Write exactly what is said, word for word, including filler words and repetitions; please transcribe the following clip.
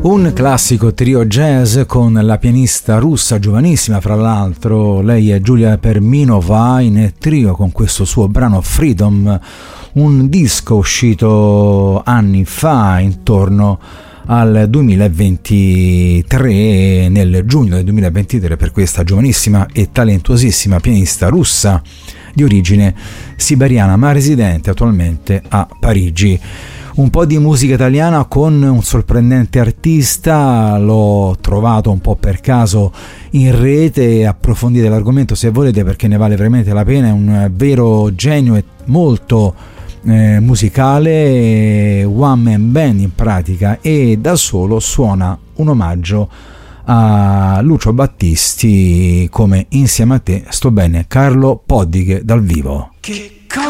Un classico trio jazz con la pianista russa giovanissima, fra l'altro, lei è Giulia Perminova, in trio con questo suo brano Freedom, un disco uscito anni fa, intorno al duemilaventitré, nel giugno del duemilaventitré, per questa giovanissima e talentuosissima pianista russa di origine siberiana ma residente attualmente a Parigi. Un po' di musica italiana con un sorprendente artista, l'ho trovato un po' per caso in rete, approfondite l'argomento se volete perché ne vale veramente la pena, è un vero genio e molto eh, musicale, one man band in pratica, e da solo suona un omaggio a Lucio Battisti come Insieme a te sto bene, Carlo Poddighe dal vivo. Che